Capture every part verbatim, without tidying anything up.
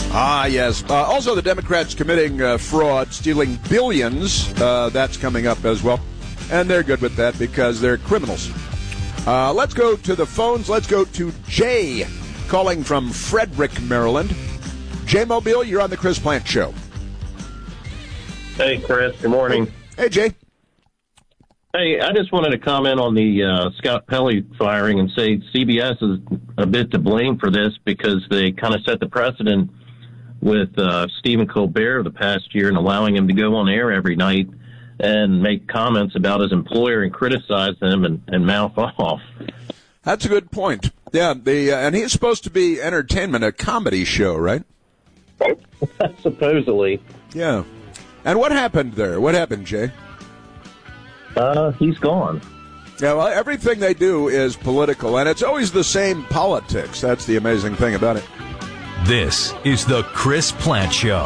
Ah, yes. Uh, also, the Democrats committing uh, fraud, stealing billions. Uh, that's coming up as well. And they're good with that because they're criminals. Uh, let's go to the phones. Let's go to Jay, calling from Frederick, Maryland. Jay Mobile, you're on the Chris Plante Show. Hey, Chris. Good morning. Hey, hey Jay. Hey, I just wanted to comment on the uh, Scott Pelley firing and say C B S is a bit to blame for this because they kind of set the precedent with uh, Stephen Colbert the past year and allowing him to go on air every night and make comments about his employer and criticize them and, and mouth off. That's a good point. Yeah, the uh, and he's supposed to be entertainment, a comedy show, right? Supposedly. Yeah. And what happened there? What happened, Jay? Uh, he's gone. Yeah, well, everything they do is political, and it's always the same politics. That's the amazing thing about it. This is the Chris Plante Show.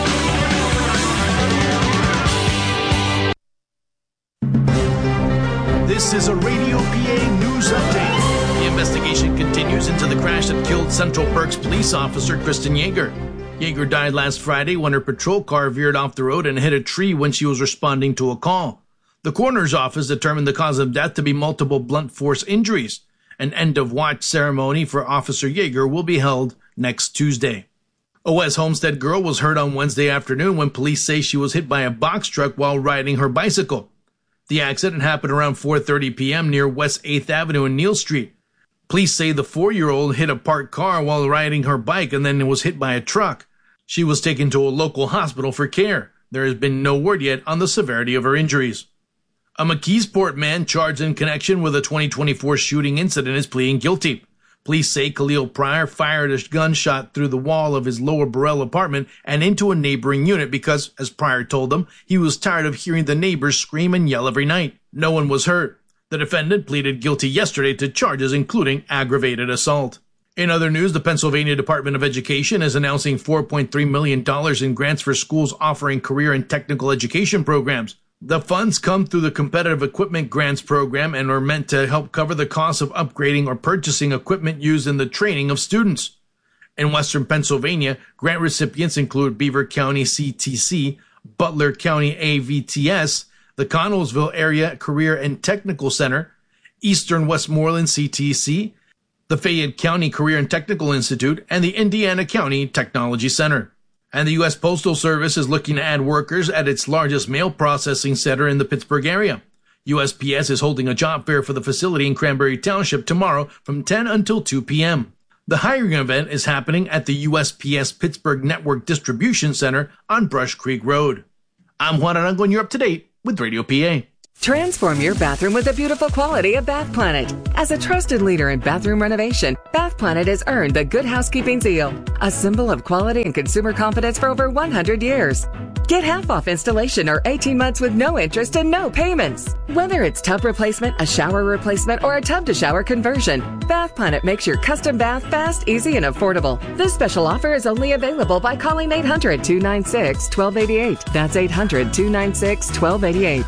This is a Radio P A news update. The investigation continues into the crash that killed Central Berks police officer Kristen Yeager. Yeager died last Friday when her patrol car veered off the road and hit a tree when she was responding to a call. The coroner's office determined the cause of death to be multiple blunt force injuries. An end-of-watch ceremony for Officer Yeager will be held next Tuesday. A West Homestead girl was hurt on Wednesday afternoon when police say she was hit by a box truck while riding her bicycle. The accident happened around four thirty p.m. near West eighth Avenue and Neal Street. Police say the four-year-old hit a parked car while riding her bike and then was hit by a truck. She was taken to a local hospital for care. There has been no word yet on the severity of her injuries. A McKeesport man charged in connection with a twenty twenty-four shooting incident is pleading guilty. Police say Khalil Pryor fired a gunshot through the wall of his Lower Burrell apartment and into a neighboring unit because, as Pryor told them, he was tired of hearing the neighbors scream and yell every night. No one was hurt. The defendant pleaded guilty yesterday to charges including aggravated assault. In other news, the Pennsylvania Department of Education is announcing four point three million dollars in grants for schools offering career and technical education programs. The funds come through the Competitive Equipment Grants Program and are meant to help cover the cost of upgrading or purchasing equipment used in the training of students. In Western Pennsylvania, grant recipients include Beaver County C T C, Butler County A V T S, the Connellsville Area Career and Technical Center, Eastern Westmoreland C T C, the Fayette County Career and Technical Institute, and the Indiana County Technology Center. And the U S Postal Service is looking to add workers at its largest mail processing center in the Pittsburgh area. U S P S is holding a job fair for the facility in Cranberry Township tomorrow from ten until two p.m. The hiring event is happening at the U S P S Pittsburgh Network Distribution Center on Brush Creek Road. I'm Juan Arango, and you're up to date with Radio P A. Transform your bathroom with the beautiful quality of Bath Planet. As a trusted leader in bathroom renovation, Bath Planet has earned the Good Housekeeping seal, a symbol of quality and consumer confidence for over one hundred years. Get half off installation or eighteen months with no interest and no payments. Whether it's tub replacement, a shower replacement, or a tub-to-shower conversion, Bath Planet makes your custom bath fast, easy, and affordable. This special offer is only available by calling eight hundred, two nine six, one two eight eight. That's eight hundred, two nine six, one two eight eight.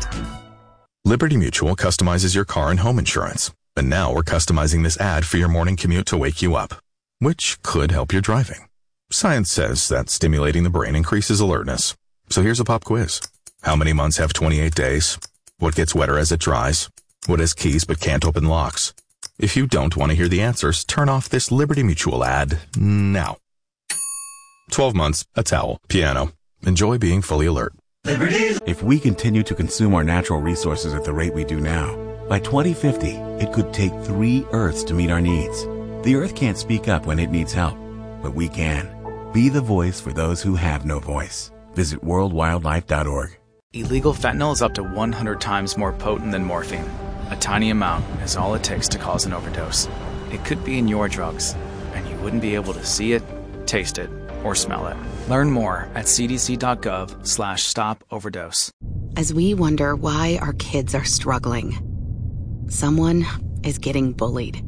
Liberty Mutual customizes your car and home insurance. And now we're customizing this ad for your morning commute to wake you up, which could help your driving. Science says that stimulating the brain increases alertness. So here's a pop quiz. How many months have twenty-eight days? What gets wetter as it dries? What has keys but can't open locks? If you don't want to hear the answers, turn off this Liberty Mutual ad now. twelve months, a towel, piano. Enjoy being fully alert. If we continue to consume our natural resources at the rate we do now, by twenty fifty, it could take three Earths to meet our needs. The Earth can't speak up when it needs help, but we can. Be the voice for those who have no voice. Visit world wildlife dot org. Illegal fentanyl is up to one hundred times more potent than morphine. A tiny amount is all it takes to cause an overdose. It could be in your drugs, and you wouldn't be able to see it, taste it, or smell it. Learn more at c d c dot gov slash stop overdose. As we wonder why our kids are struggling, someone is getting bullied.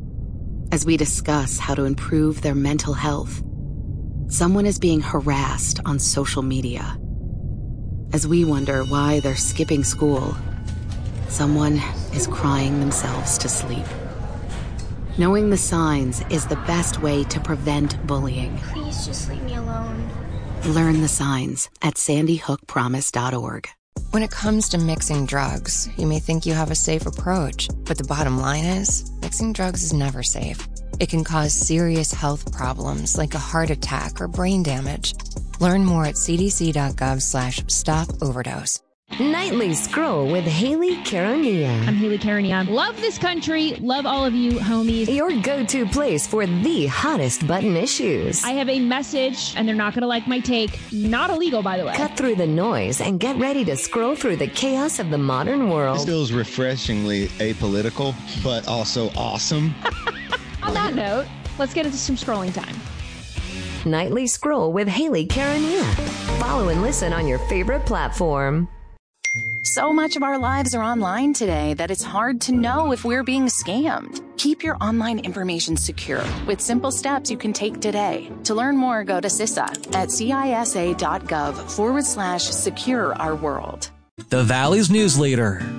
As we discuss how to improve their mental health, someone is being harassed on social media. As we wonder why they're skipping school, someone is crying themselves to sleep. Knowing the signs is the best way to prevent bullying. Please just leave me alone. Learn the signs at sandy hook promise dot org. When it comes to mixing drugs, you may think you have a safe approach, but the bottom line is, mixing drugs is never safe. It can cause serious health problems like a heart attack or brain damage. Learn more at c d c dot gov slash stop overdose. Nightly Scroll with Haley Caronia. I'm Haley Caronia. Love this country. Love all of you, homies. Your go-to place for the hottest button issues. I have a message, and they're not going to like my take. Not illegal, by the way. Cut through the noise and get ready to scroll through the chaos of the modern world. This feels refreshingly apolitical, but also awesome. On that note, let's get into some scrolling time. Nightly Scroll with Haley Caronia. Follow and listen on your favorite platform. So much of our lives are online today that it's hard to know if we're being scammed. Keep your online information secure with simple steps you can take today. To learn more, go to C I S A at cisa.gov forward slash secure our world. The Valley's news leader.